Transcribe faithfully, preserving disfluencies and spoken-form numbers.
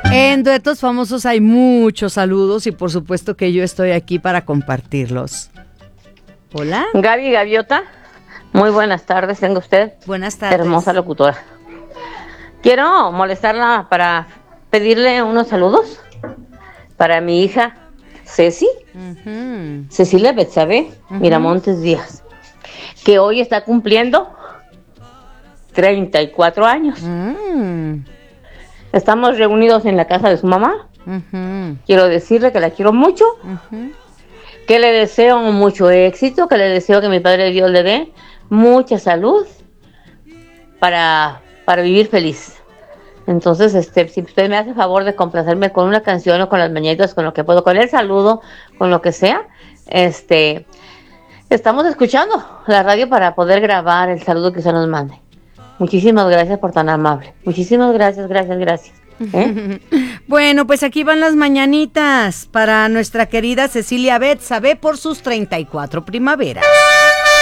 En Duetos Famosos hay muchos saludos y por supuesto que yo estoy aquí para compartirlos. Hola. Gaby Gaviota, muy buenas tardes, tenga usted. Buenas tardes. Hermosa locutora. Quiero molestarla para pedirle unos saludos para mi hija Ceci, uh-huh. Cecilia Betsabe uh-huh. Miramontes Díaz, que hoy está cumpliendo treinta y cuatro años. Uh-huh. Estamos reunidos en la casa de su mamá. Uh-huh. Quiero decirle que la quiero mucho, uh-huh. que le deseo mucho éxito, que le deseo que mi Padre Dios le dé mucha salud para, para vivir feliz. Entonces, este, si usted me hace favor de complacerme con una canción o con las mañanitas, con lo que puedo, con el saludo, con lo que sea, este, estamos escuchando la radio para poder grabar el saludo que se nos mande. Muchísimas gracias por tan amable. Muchísimas gracias, gracias, gracias. ¿Eh? Bueno, pues aquí van las mañanitas para nuestra querida Cecilia Betsabe por sus treinta y cuatro primaveras.